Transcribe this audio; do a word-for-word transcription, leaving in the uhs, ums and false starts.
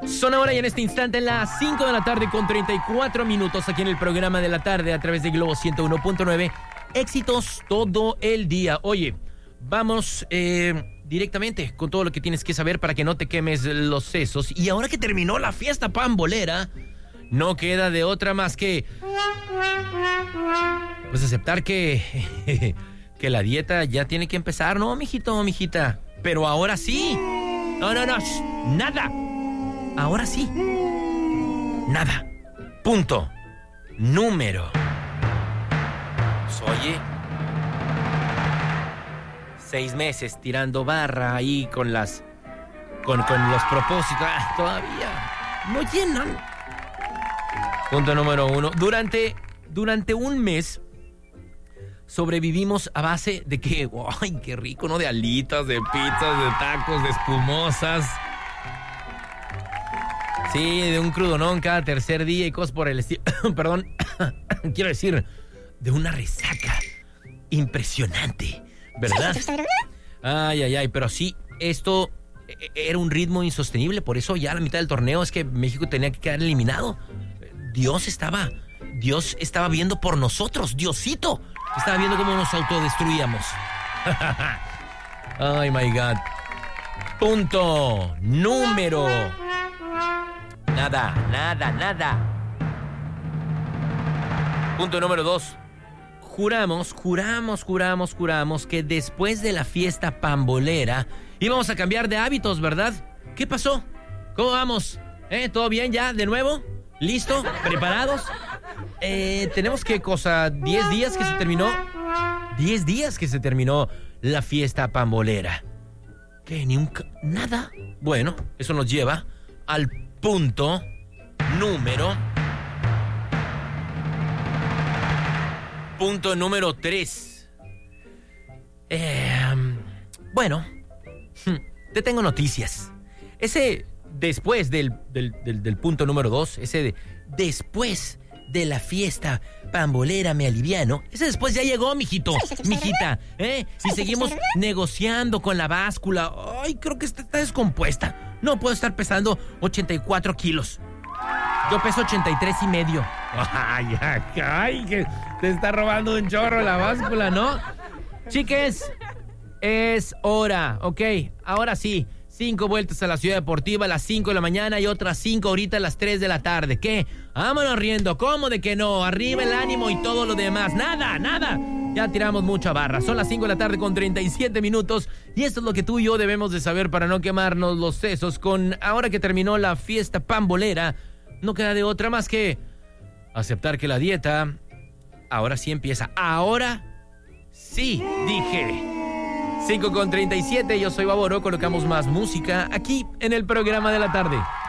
Son ahora y en este instante las cinco de la tarde con treinta y cuatro minutos aquí en el programa de la tarde a través de Globo ciento uno punto nueve. Éxitos todo el día. Oye, vamos eh, directamente con todo lo que tienes que saber para que no te quemes los sesos. Y ahora que terminó la fiesta pambolera, no queda de otra más que pues aceptar que que la dieta ya tiene que empezar, ¿no, mijito, mijita? Pero ahora sí. No, no, no, shh, nada. Ahora sí. Nada. Punto. Número. Oye. Seis meses tirando barra ahí con las... Con, con los propósitos. Ah, todavía no llenan. Punto número uno. Durante, durante un mes sobrevivimos a base de que... ¡Ay, qué rico!, ¿no? De alitas, de pizzas, de tacos, de espumosas. Sí, de un crudonón cada tercer día y cosas por el estilo. Perdón, quiero decir, de una resaca impresionante, ¿verdad? Ay, ay, ay, pero sí, esto era un ritmo insostenible, por eso ya a la mitad del torneo es que México tenía que quedar eliminado. Dios estaba, Dios estaba viendo por nosotros, Diosito estaba viendo cómo nos autodestruíamos. Ay, my God. Punto número... Nada, nada, nada. Punto número dos. Juramos, juramos, juramos, juramos que después de la fiesta pambolera íbamos a cambiar de hábitos, ¿verdad? ¿Qué pasó? ¿Cómo vamos? ¿Eh? ¿Todo bien ya? ¿De nuevo? ¿Listo? ¿Preparados? Eh, tenemos que cosa, diez días que se terminó. diez días que se terminó la fiesta pambolera. ¿Qué? ¿Ni un... ca- nada? Bueno, eso nos lleva al punto número... Punto número tres. Eh, bueno, te tengo noticias. Ese después del, del, del, del punto número dos, ese de, después de la fiesta pambolera me aliviano, ese después ya llegó, mijito, mijita, ¿eh? Y seguimos negociando con la báscula. Ay, creo que está, está descompuesta. No puedo estar pesando ochenta y cuatro kilos. Yo peso ochenta y tres y medio. Ay, ay, ay, que te está robando un chorro la báscula, ¿no? Chiques, es hora, ok, ahora sí. Cinco vueltas a la Ciudad Deportiva a las cinco de la mañana y otras cinco ahorita a las tres de la tarde. ¿Qué? Vámonos riendo. ¿Cómo de que no? Arriba el ánimo y todo lo demás. Nada, nada. Ya tiramos mucha barra. Son las cinco de la tarde con treinta y siete minutos. Y esto es lo que tú y yo debemos de saber para no quemarnos los sesos. Con ahora que terminó la fiesta pambolera, no queda de otra más que aceptar que la dieta ahora sí empieza. Ahora sí, dije. cinco con treinta y siete, yo soy Baboro, colocamos más música aquí en el programa de la tarde.